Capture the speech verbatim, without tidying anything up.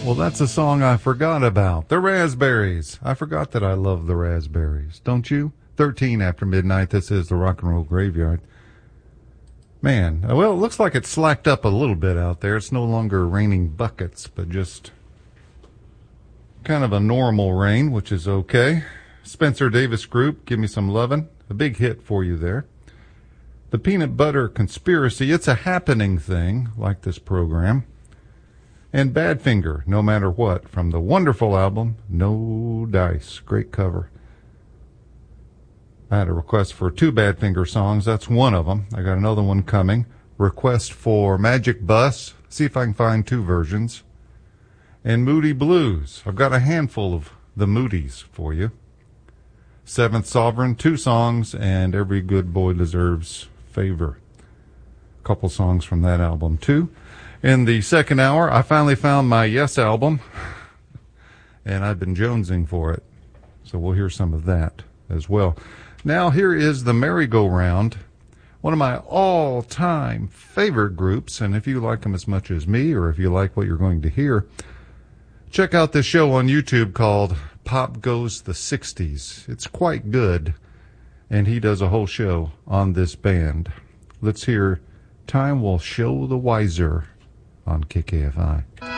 Well, that's a song I forgot about. The Raspberries. I forgot that I love the Raspberries. Don't you? thirteen after midnight. This is the Rock and Roll Graveyard. Man, well, it looks like it slacked up a little bit out there. It's no longer raining buckets, but just kind of a normal rain, which is okay. Spencer Davis Group, Give Me Some Lovin'. A big hit for you there. The Peanut Butter Conspiracy. It's a happening thing, like this program. And Badfinger, No Matter What, from the wonderful album, No Dice. Great cover. I had a request for two Badfinger songs. That's one of them. I got another one coming. Request for Magic Bus. See if I can find two versions. And Moody Blues. I've got a handful of the Moodies for you. Seventh Sovereign, two songs, and Every Good Boy Deserves Favor. A couple songs from that album, too. In the second hour, I finally found my Yes album, and I've been jonesing for it. So we'll hear some of that as well. Now, here is the Merry-Go-Round, one of my all-time favorite groups, and if you like them as much as me, or if you like what you're going to hear, check out this show on YouTube called Pop Goes the sixties. It's quite good, and he does a whole show on this band. Let's hear Time Will Show the Wiser on K K F I.